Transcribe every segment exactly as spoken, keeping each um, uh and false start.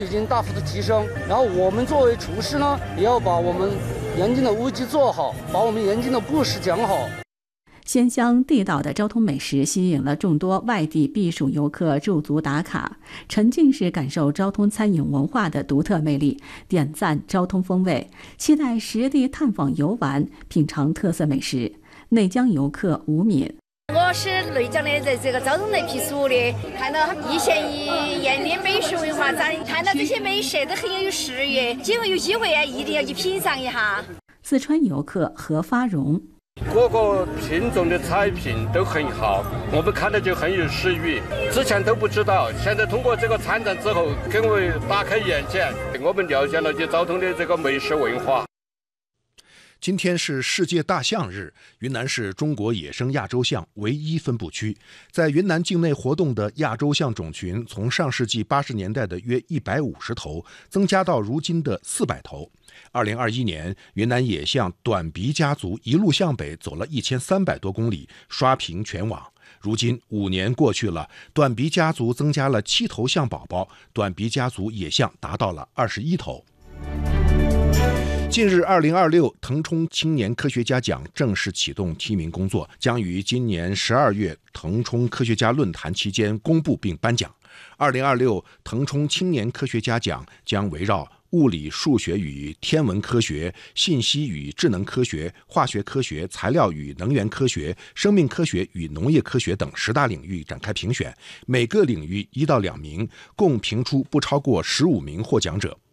已经大幅的提升。然后我们作为厨师呢，也要把我们严禁的危机做好，把我们严禁的故事讲好。 鲜香地道的昭通美食吸引了众多外地避暑游客驻足打卡，沉浸式感受昭通餐饮文化的独特魅力，点赞昭通风味，期待实地探访游玩，品尝特色美食。内江游客吴敏。 我是内江的，在这个昭通来避暑的，看到一县一县的美食文化展，看到这些美食都很有诗意，今后有机会啊，一定要去品尝一下。 四川游客何发荣。 各个品种的菜品都很好，我们看到就很有食欲。之前都不知道，现在通过这个参展之后，给我打开眼界，我们了解了就昭通的这个美食文化。 今天是世界大象日，云南是中国野生亚洲象唯一分布区。在云南境内活动的亚洲象种群，从上世纪八十年代的约一百五十头，增加到如今的四百头。二零二一年，云南野象短鼻家族一路向北走了一千三百多公里，刷屏全网。如今五年过去了，短鼻家族增加了七头象宝宝，短鼻家族野象达到了二十一头。近日，二零二六腾冲青年科学家奖正式启动提名工作，将于今年十二月腾冲科学家论坛期间公布并颁奖。二零二六腾冲青年科学家奖将围绕物理、数学与天文科学、信息与智能科学、化学科学、材料与能源科学、生命科学与农业科学等十大领域展开评选，每个领域一到两名，共评出不超过十五名获奖者。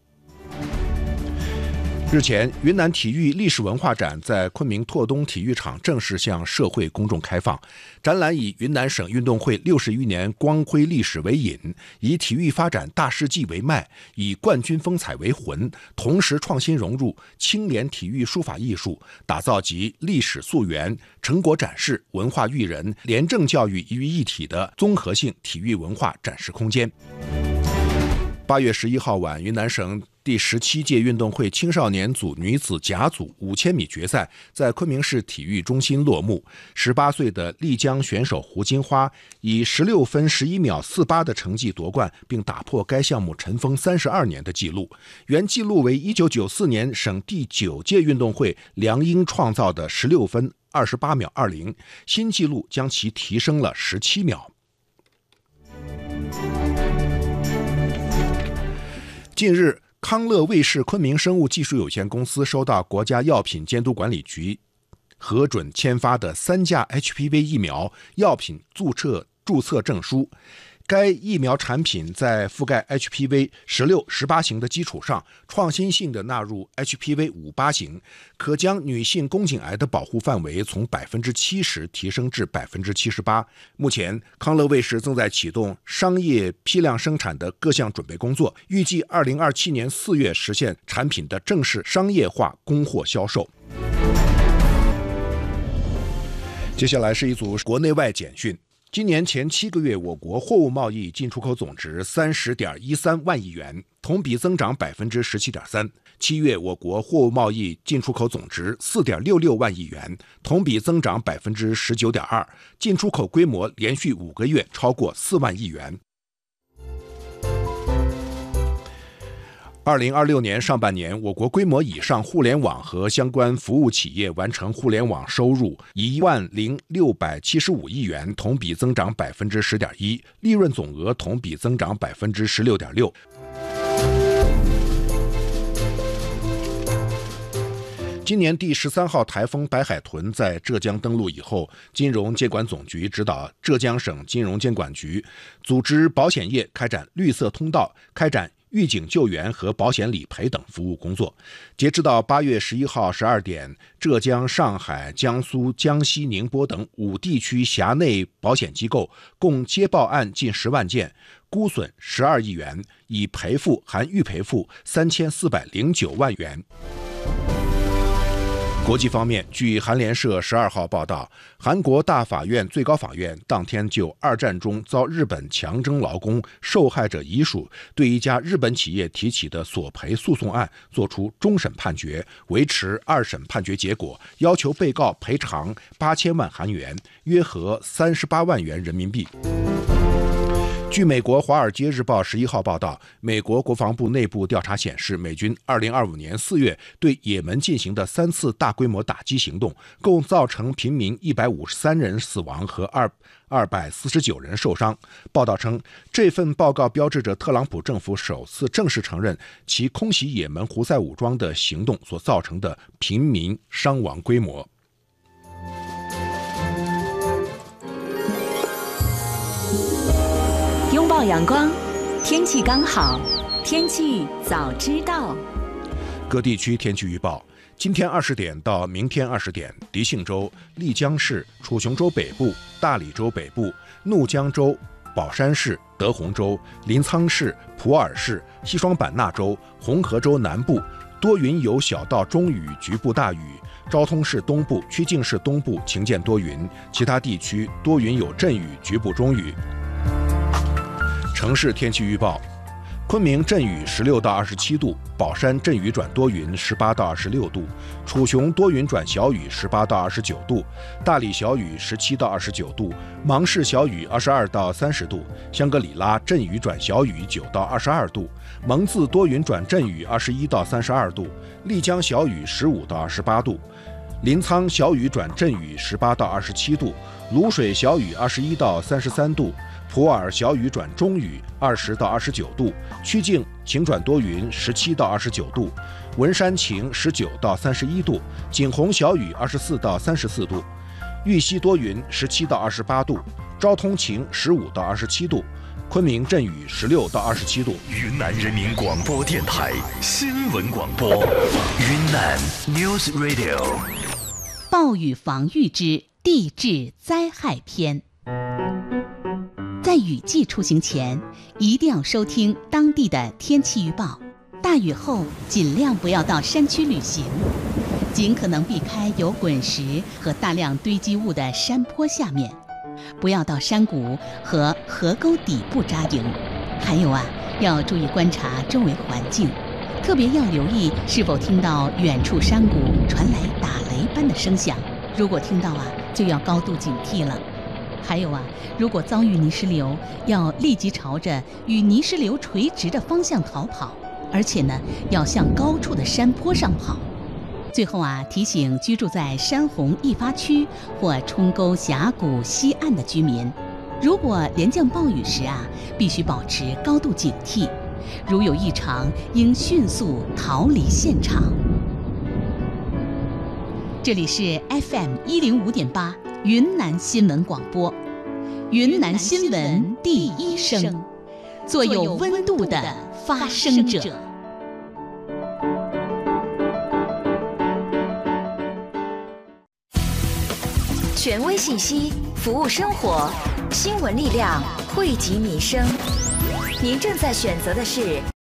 日前，云南体育历史文化展在昆明拓东体育场正式向社会公众开放。展览以云南省运动会六十余年光辉历史为引，以体育发展大事记为脉，以冠军风采为魂，同时创新融入青年体育书法艺术，打造集历史溯源、成果展示、文化育人、廉政教育于一体的综合性体育文化展示空间。八月十一号晚，云南省第十七届运动会青少年组女子甲组五千米决赛在昆明市体育中心落幕。十八岁的丽江选手胡金花以十六分十一秒四八的成绩夺冠，并打破该项目尘封三十二年的纪录。原纪录为一九九四年省第九届运动会梁英创造的十六分二十八秒二零，新纪录将其提升了十七秒。近日，康乐卫视昆明生物技术有限公司收到国家药品监督管理局核准签发的三价 H P V 疫苗药品注册注册证书。该疫苗产品在覆盖 H P V 十六、十八型的基础上，创新性的纳入 H P V 五八型，可将女性宫颈癌的保护范围从百分之七十提升至百分之七十八。目前，康乐卫视正在启动商业批量生产的各项准备工作，预计二零二七年四月实现产品的正式商业化供货销售。接下来是一组国内外简讯。今年前七个月，我国货物贸易进出口总值三十点一三万亿元，同比增长百分之十七点三。七月，我国货物贸易进出口总值四点六六万亿元，同比增长百分之十九点二，进出口规模连续五个月超过四万亿元。二零二六年上半年，我国规模以上互联网和相关服务企业完成互联网收入一万零六百七十五亿元，同比增长百分之十点一，利润总额同比增长百分之十六点六。今年第十三号台风白海豚在浙江登陆以后，金融监管总局指导浙江省金融监管局组织保险业开展绿色通道，开展预警救援和保险理赔等服务工作。截至到八月十一号十二点，浙江、上海、江苏、江西、宁波等五地区辖内保险机构共接报案近十万件，估损十二亿元，已赔付含预赔付三千四百零九万元。国际方面，据韩联社十二号报道，韩国大法院最高法院当天就二战中遭日本强征劳工受害者遗属对一家日本企业提起的索赔诉讼案作出终审判决，维持二审判决结果，要求被告赔偿八千万韩元，约合三十八万元人民币。 据美国《华尔街日报》十一号报道，美国国防部内部调查显示，美军二零二五年四月对也门进行的三次大规模打击行动，共造成平民一百五十三人死亡和二二百四十九人受伤。报道称，这份报告标志着特朗普政府首次正式承认其空袭也门胡塞武装的行动所造成的平民伤亡规模。 拥抱阳光，天气刚好，天气早知道。 各地区天气预报：今天二十点到明天二十点，迪庆州、丽江市、楚雄州北部、大理州北部、怒江州、宝山市、德宏州、临沧市、普洱市、西双版纳州、红河州南部多云有小到中雨，局部大雨。昭通市东部、曲靖市东部晴见多云，其他地区多云有阵雨，局部中雨。城市天气预报：昆明阵雨十六到二十七度，宝山阵雨转多云十八到二十六度，楚雄多云转小雨十八到二十九度，大理小雨十七到二十九度，芒市小雨二十二到三十度，香格里拉阵雨转小雨九到二十二度，蒙自多云转阵雨二十一到三十二度，丽江小雨十五到二十八度，临沧小雨转阵雨十八到二十七度，卤水小雨二十一到三十三度，普洱小雨转中雨二十到二十九度，曲靖晴转多云十七到二十九度，文山晴十九到三十一度，景洪小雨二十四到三十四度，玉溪多云十七到二十八度，昭通晴十五到二十七度，昆明阵雨十六到二十七度。 云南人民广播电台新闻广播，云南 News Radio。 暴雨防御之地质灾害篇。在雨季出行前，一定要收听当地的天气预报。大雨后，尽量不要到山区旅行，尽可能避开有滚石和大量堆积物的山坡下面，不要到山谷和河沟底部扎营。还有啊，要注意观察周围环境，特别要留意是否听到远处山谷传来打雷般的声响。如果听到啊，就要高度警惕了。还有啊，如果遭遇泥石流，要立即朝着与泥石流垂直的方向逃跑，而且呢，要向高处的山坡上跑。最后啊，提醒居住在山洪易发区或冲沟峡谷西岸的居民，如果连降暴雨时啊，必须保持高度警惕，如有异常，应迅速逃离现场。这里是 F M 一零五点八。云南新闻广播，云南新闻第一声，做有温度的发声者。 权威信息，服务生活，新闻力量汇集民生。您正在选择的是